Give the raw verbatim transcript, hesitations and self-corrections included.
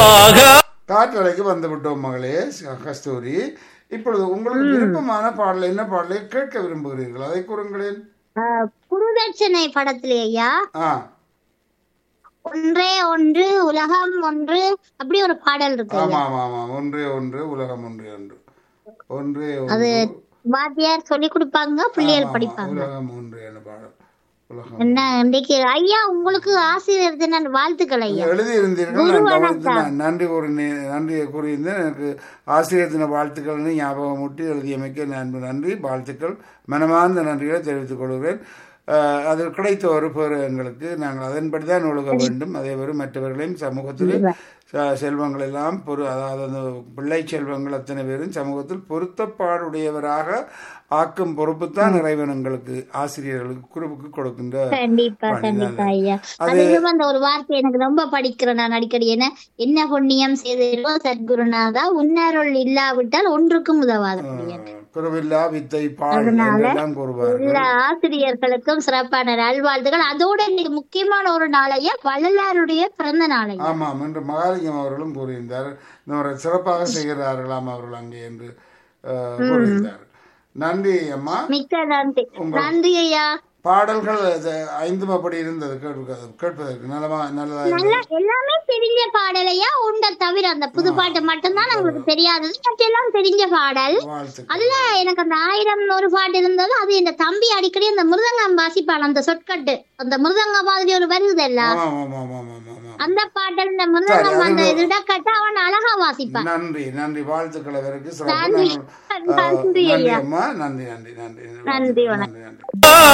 காற்றலைக்கு வந்து விட்டோம் மகளே கஸ்தூரி. இப்பொழுது உங்களுக்கு விருப்பமான பாடல் என்ன பாடலை கேட்க விரும்புகிறீர்கள் அதை கூறுங்களேன். ஆஹ் குருதட்சணை படத்துல ஐயா ஆ ஒன்றே ஒன்று உலகம் ஒன்று அப்படி ஒரு பாடல் இருக்கு ஆமா ஐயா. ஆமா ஆமா ஒன்றே ஒன்று உலகம் ஒன்றே ஒன்று ஒன்றே அது ஒன்று வாத்தியார் சொல்லி கொடுப்பாங்க, ஆமா பிள்ளைகள் ஆமா படிப்பாங்க. உலகம் ஒன்றே என்ற பாடல் உலகம் என்ன இன்னைக்கு ஐயா உங்களுக்கு ஆசிரியர் தின வாழ்த்துக்கள் ஐயா. எழுதியிருந்தீர்கள். குரு நான் கவனித்து வணக்கம். நான் நன்றி கூறினேன். நன்றி கூறியிருந்தேன். எனக்கு ஆசிரியர் தின வாழ்த்துக்கள்னு ஞாபகம் ஊட்டி எழுதியமைக்க நன்றி நன்றி வாழ்த்துக்கள் மனமார்ந்த நன்றிகளை தெரிவித்துக் கொள்கிறேன். அஹ், அது கிடைத்த ஒரு பேர் எங்களுக்கு நாங்கள் அதன்படி தான் ஒழுக வேண்டும். அதே போல மற்றவர்களையும் சமூகத்தில் ச- செல்வங்கள் எல்லாம் பொரு அதாவது அந்த பிள்ளை செல்வங்கள் அத்தனை பேரும் சமூகத்தில் பொருத்தப்பாடுடையவராக ஆக்கும் பொறுப்புத்தான் இறைவன் எங்களுக்கு ஆசிரியர்களுக்கு குருவுக்கு கொடுக்கின்ற கண்டிப்பா பணி கண்டிப்பா தான். ஐயா. அது அதுவும் அந்த ஒரு வார்த்தை எனக்கு ரொம்ப படிக்கிறேன் நான் அடிக்கடி. என்ன என்ன புண்ணியம் செய்தோ சத்குருநாதா உன்னருள் இல்லாவிட்டால் ஒன்றுக்கும் உதவாத புண்ணியம். குருவில்லா வித்தை பால் அதனால என்றெல்லாம் கூறுவார்கள். எல்லா ஆசிரியர்களுக்கும் சிறப்பான நல்வாழ்த்துகள். அதோட இன்னைக்கு முக்கியமான ஒரு நாளையா வள்ளலாருடைய பிறந்த நாளையா. ஆமாம் என்று மகாலிங்கம் அவர்களும் கூறியிருந்தார். இன்னொரு சிறப்பாக செய்கிறார்களாம் அவர்கள் அங்கே என்று அஹ், கூறியிருந்தார். நன்றி அம்மா. மிக்க நன்றி. உங்கள் நன்றி ஐயா. பாடல்கள் அது ஐந்தும் அப்படி இருந்தது கேட்ப- கேட்பதற்கு நல்லமா நல்லதா நல்லா இருந்தது. எல்லாமே தெரிஞ்ச பாடலையா உண்ட தவிர அந்த புது பாட்டு மட்டும்தான் நம்மளுக்கு தெரியாதது. மற்றெல்லாம் தெரிஞ்ச பாடல். வாழ்த்துக்கள். அதுல எனக்கு அந்த ஆயிரம் ஒரு பாட்டு இருந்தது. அது என் தம்பி அடிக்கடி அந்த மிருதங்கம் வாசிப்பான். அந்த சொற்கட்டு அந்த மிருதங்க மாதிரி ஒரு வருது இல்ல, ஆமாம் ஆமாம் ஆமாம் ஆமாம் ஆமாம். அந்த பாட்டல் இந்த மிருதங்கம் சரி, அந்த அது- இடக்கட்டு அவன் அழகா வாசிப்பான். நன்றி நன்றி வாழ்த்துக்கள் அவருக்கு சிறப்பு. நன்றி. நாங்கள், அஹ், நன்றி நன்றி ஐயா. அம்மா. நன்றி நன்றி நன்றி நன்றி, வணக்கம். நன்றி நன்றி